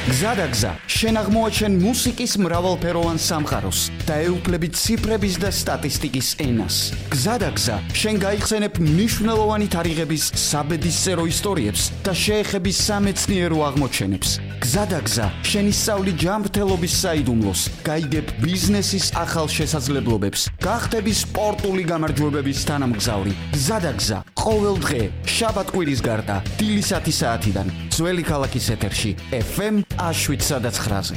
გზადაგზა, შენ აღმოაჩენ მუსიკის მრავალფეროვან სამყაროს და ეუფლები ციფრების და სტატისტიკის ენას. გზადაგზა, შენ გაიხსენებ მნიშვნელოვანი თარიღების საბედისწერო ისტორიებს და შეეხები სამეცნიერო აღმოჩენებს. გზადაგზა, შენ ისწავლი ჯანმრთელობის საიდუმლოს, გაიგებ ბიზნესის ახალ შესაძლებლობებს, გახდები სპორტული გამარჯვებების თანამგზავრი. გზადაგზა, ყოველ დღე, შაბათ-კვირის გარდა, დილის 10 საათიდან, ძველი ქალაქის ეთერში, FM 7-9-ზე.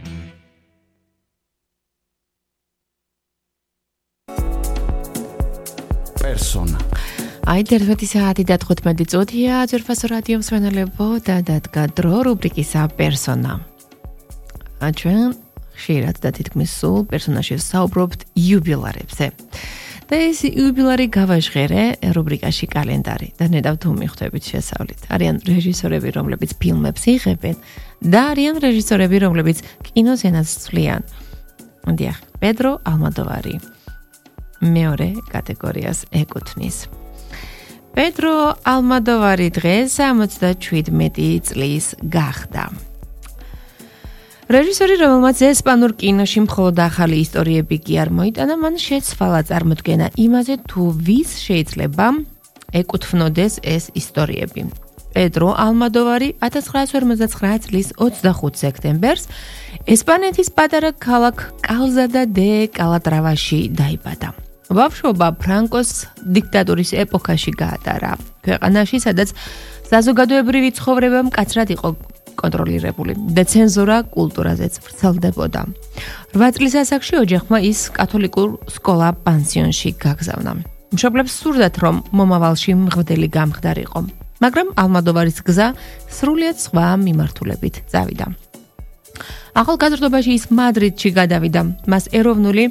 პერსონა. აი 11 საათი და 15 წუთია ძვირფასო რადიო მსმენელებო და დადგა დრო რუბრიკისა პერსონა. ჩვენ ხშირად და თითქმის სულ პერსონაჟებს საუბრობთ იუბილარებზე. და ეს იუბილარი გავაჟღერე რუბრიკაში კალენდარი და ნედავ თუ მიხვდებით შესავლით. არიან რეჟისორები, რომლებიც ფილმებს იღებენ და არიან რეჟისორები, რომლებიც კინოსცენას ცვლიან. დიახ, პედრო ალმოდოვარი მეორე კატეგორიას ეკუთვნის. პედრო ალმოდოვარი დღეს 77 წლის გახდა. რეჟისორი, რომელმაც ესპანურ კინოში მხოლოდ ახალი ისტორიები კი არ მოიტანა, მან შეცვალა წარმოდგენა იმაზე, თუ ვის შეიძლება ეკუთვნოდეს ეს ისტორიები. პედრო ალმოდოვარი 1959 წლის 25 სექტემბერს ესპანეთის პატარა ქალაქ კალზადა დე კალატრავაში დაიბადა. ბავშვობა ფრანკოს დიქტატურის ეპოქაში გაატარა ქვეყანაში, სადაც საზოგადოებრივი ცხოვრება მკაცრად იყო კონტროლირებული და ცენზურა კულტურაზეც ვრცელდებოდა. 8 წლის ასაკში ოჯახმა ის კათოლიკურ სკოლა-პანსიონში გაგზავნა. მშობლებს სურდათ, რომ მომავალში მღვდელი გამხდარიყო, მაგრამ ალმოდოვარის გზა სრულიად სხვა მიმართულებით წავიდა. ახალგაზრდობაში ის მადრიდში გადავიდა. მას ეროვნულ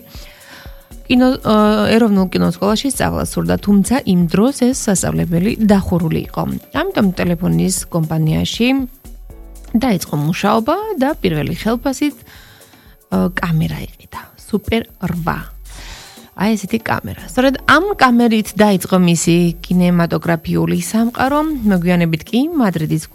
კინოსკოლაში სწავლა სურდა, თუმცა იმ დროს ეს სასწავლებელი დახურული იყო. ამიტომ ტელეფონის კომპანიაში დაიწყო მუშაობა და პირველი ხელფასით კამერა იყიდა. Super 8. აი ესეთი კამერა. სწორედ ამ კამერით დაიწყო მისი კინემატოგრაფიული სამყარო, მოგვიანებით კი მადრიდის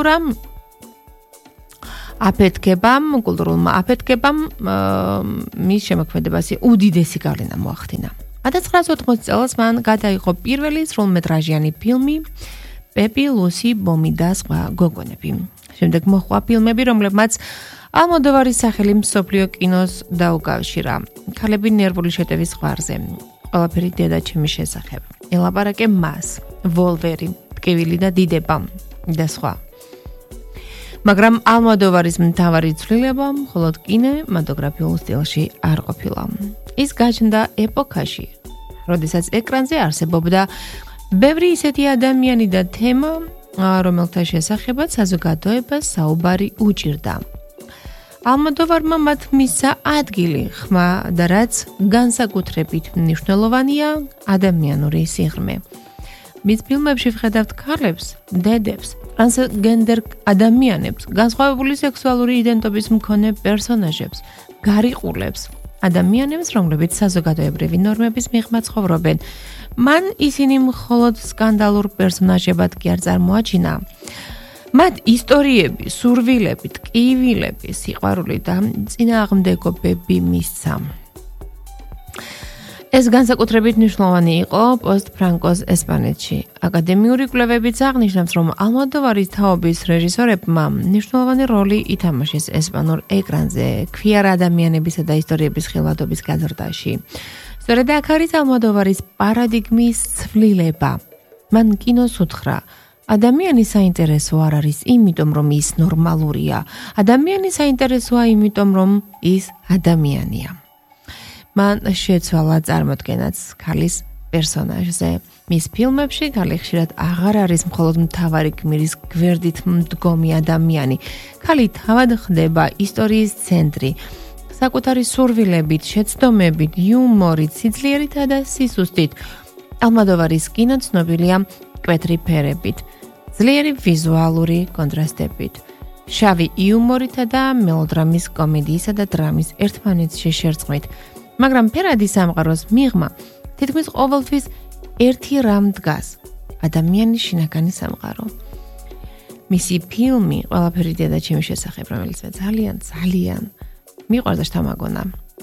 კულტურულმა აფეთქებამ მის შემოქმედებას უდიდესი გავლენა მოახდინა. 1980 წელს მან გადაიღო პირველი სრულმეტრაჟიანი ფილმი პეპი, ლუსი, ბომი და სხვა გოგონები. შემდეგ მოხდა ფილმები, რომლებმაც ალმოდოვარის სახელი მსოფლიო კინოს დაუკავშირა. ქალები ნერვული შეტევის ზღვარზე, ყველაფერი დედაჩემის შესახებ, ელაპარაკე მას, ვოლვერი, ტკივილი და დიდება და სხვა. მაგრამ ალმოდოვარის მთავარი ცვლილება მხოლოდ კინემატოგრაფიულ სტილში არ ყოფილა. ის გაჩნდა ეპოქაში, როდესაც ეკრანზე არსებობდა ბევრი ისეთი ადამიანი და თემა, რომელთა შესახებაც საზოგადოებას საუბარი უჭირდა. ალმოდოვარმა მათ მისცა ადგილი, ხმა და რაც განსაკუთრებით მნიშვნელოვანია, ადამიანური სიღრმე. მის ფილმებში ვხედავთ ქალებს, დედებს, ტრანსგენდერ ადამიანებს, განსხვავებული სექსუალური იდენტობის მქონე პერსონაჟებს, გარიყულებს, ადამიანებს, რომლებიც საზოგადოებრივი ნორმების მიღმა ცხოვრობენ. მან ისინი მხოლოდ სკანდალურ პერსონაჟებად კი არ წარმოაჩინა. მათ ისტორიები, სურვილები, ტკივილები, სიყვარული და წინააღმდეგობები მისცა. ეს განსაკუთრებით მნიშვნელოვანი იყო პოსტ-ფრანკოს ესპანეთში. აკადემიური კვლევებიც აღნიშნავს, რომ ალმოდოვარის თაობის რეჟისორებმა მნიშვნელოვანი როლი ითამაშეს ესპანურ ეკრანზე ქვიარ ადამიანებისა და ისტორიების ხილვადობის გაზრდაში. სწორედ აქ არის ალმოდოვარის პარადიგმის ცვლილება. მან კინოს უთხრა, ადამიანი საინტერესო არ არის იმიტომ, რომ ის ნორმალურია. ადამიანი საინტერესოა იმიტომ, რომ ის ადამიანია. მან შეცვალა წარმოდგენაც ქალის პერსონაჟზე. მის ფილმებში ქალი ხშირად აღარ არის მხოლოდ მთავარი გმირის გვერდით მდგომი ადამიანი. ქალი თავად ხდება ისტორიის ცენტრი. საკუთარი სურვილებით, შეცდომებით, იუმორით, სიძლიერითა და სისუსტით. ალმოდოვარის კინო ცნობილია მკვეთრი ფერებით, ძლიერი ვიზუალური კონტრასტებით, შავი იუმორითა და მელოდრამის კომედიისა და დრამის ერთმანეთში შერწყმით. მაგრამ ფერადი სამყაროს მიღმა თითქმის ყოველთვის ერთი რამ დგას: ადამიანის შინაგანი სამყარო. მისი ფილმი ყველაფერი დედა ჩემი შესახებ, რომელიც მე ძალიან მიყვარდა შთამაგონა.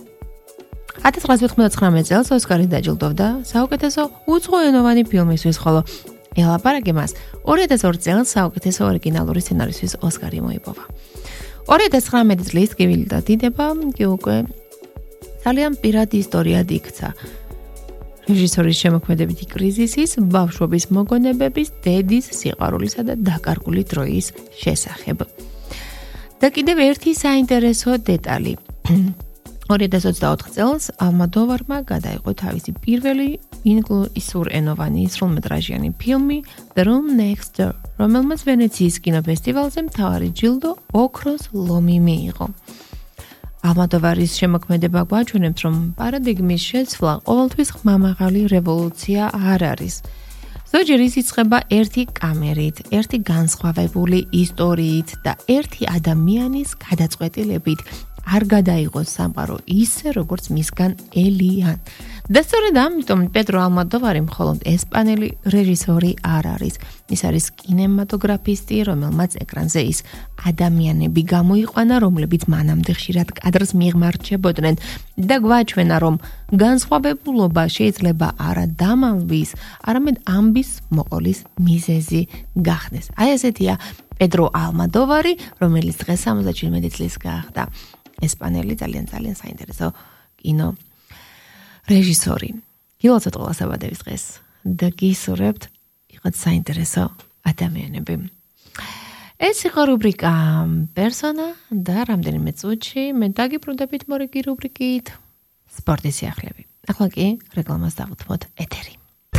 1999 წელს ოსკარი დაჯილდოვდა საუკეთესო უცხოენოვანი ფილმისთვის, ხოლო ელაპარაკე მას 2002 წელს საუკეთესო ორიგინალური სცენარისთვის ოსკარი მოიპოვა. 2019 წლის კივილი და დიდება კი უკვე ძალიან პირადი ისტორიად იქცა. რეჟისორის შემოქმედებითი კრიზისის, ბავშვობის მოგონებების, დედის სიყვარულისა და დაკარგული დროის შესახებ. და კიდევ ერთი საინტერესო დეტალი. 2024 წელს ალმოდოვარმა გადაიღო თავისი პირველი ინგლისურენოვანი სრულმეტრაჟიანი ფილმი The Room Next Door, რომელმაც ვენეციის კინოფესტივალზე მთავარი ჯილდო ოქროს ლომი მიიღო. ალმოდოვარის შემოქმედება გვაჩვენებს, რომ პარადიგმის შეცვლა ყოველთვის ხმამაღალი რევოლუცია არ არის. ზოგჯერ ის იწყება ერთი კამერით, ერთი განსხვავებული ისტორიით და ერთი ადამიანის გადაწყვეტილებით. არ გადაიღოს სამყარო ისე, როგორც მისგან ელიან. და სწორედ ამიტომ პედრო ალმოდოვარი მხოლოდ ესპანელი რეჟისორი არ არის. ის არის კინემატოგრაფისტი, რომელმაც ეკრანზე ის ადამიანები გამოიყვანა, რომლებიც მანამდე ხშირად კადრს მიღმარჯებოდნენ და გვაჩვენა, რომ განსხვავებულობა შეიძლება არა დამალვის, არამედ ამბის მოყოლის მიზეზი გახდეს. აი ესეთია პედრო ალმოდოვარი, რომელიც დღეს 77 წლის გახდა. ესპანელი ძალიან საინტერესო კინო რეჟისორი. გილოცავთ ყველა საბადების დღეს და გისურვებთ იყოთ საინტერესო ადამიანები. ეს იყო რუბრიკა პერსონა და რამდენიმე წუთში მე დაგიბრუნდებით მორიგი რუბრიკით სპორტის სიახლეები. ახლა კი რეკლამას დავუთმოთ ეთერი.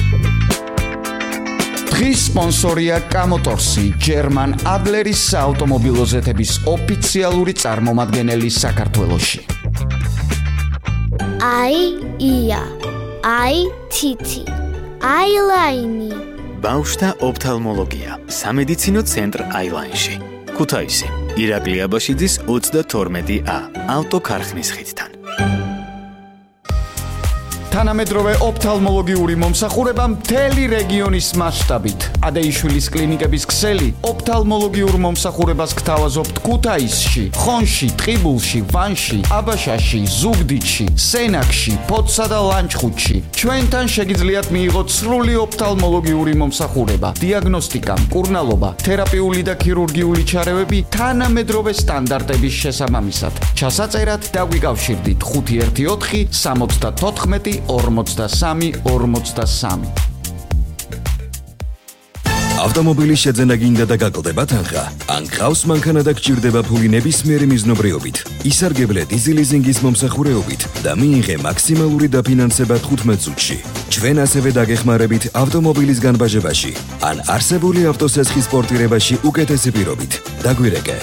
დღის სპონსორია კამოტორსი, ჯერმან ადლერის საავტომობილო ზეთების ოფიციალური წარმომადგენელი საქართველოში. ია, თითი, აილაინი. ბავშვთა ოფთალმოლოგია, სამედიცინო ცენტრ აილაინში. ქუთაისი, ირაკლი აბაშიძის 32A, ავტოქარხნის ხიდთან. თანამედროვე ოფთალმოლოგიური მომსახურება მთელი რეგიონის მასშტაბით. ადეიშვილის კლინიკების ქსელი ოფთალმოლოგიურ მომსახურებას გთავაზობთ ქუთაისში, ხონში, ტყიბულში, ვანში, აბაშაში, ზუგდიდში, სენაკში, ფოთსა და ლანჩხუთში. ჩვენთან შეგიძლიათ მიიღოთ სრული ოფთალმოლოგიური მომსახურება, დიაგნოსტიკა, მკურნალობა, თერაპიული და ქირურგიული ჩარევები თანამედროვე სტანდარტების შესაბამისად. ჩასაწერად დაგვიკავშირდით 514 74 43. ავტომობილის შეძენა გინდა და გაკლდება თანხა? ან გყავს მანქანა და გჭირდება ფული ნებისმიერი მიზნობრიობით? ისარგებლე დიზელიზინგის მომსახურეობით და მიიღე მაქსიმალური დაფინანსება 15 წუთში. ჩვენ ასევე დაგეხმარებით ავტომობილის განბაჟებაში ან არსებული ავტოსესხის პორტირებაში უკეთესი პირობით. დაგვირეკე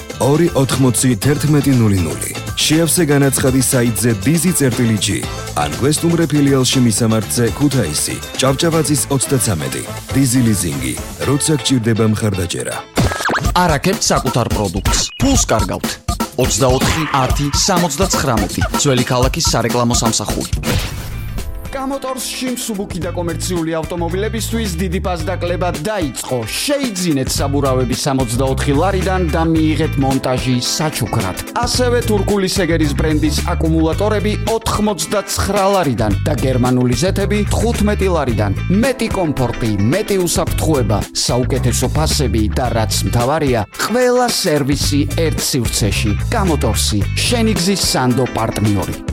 280 შეავსე განაცხადი საიტზე dizi.g ან გვესტუმრე ფილიალში მისამართზე ქუთაისი, ჭავჭავაძის 33. დიზელიზინგი, როცა გჭირდება მხარდაჭერა. არაკებთ საკუთარ პროდუქტს. ფულს კარგავთ. 24 10 79 ძველი ქალაქის სარეკლამო სამსახური. კამოტორსში მსუბუქი და კომერციული ავტომობილებისთვის დიდი პასდაკლება დაიწყო. შეიძინეთ საბურავები 64 ლარიდან და მიიღეთ მონტაჟი საჩუქრად. ასევე თურქული სეგერის ბრენდის აკუმულატორები 89 ლარიდან და გერმანული ზეთები 15 ლარიდან. მეტი კომფორტი, მეტი უსაფრთხოება, საუკეთესო ფასები და რაც მთავარია, ყველა სერვისი ერთ სივრცეში. კამოტორსი, შენი გზის სანდო პარტნიორი.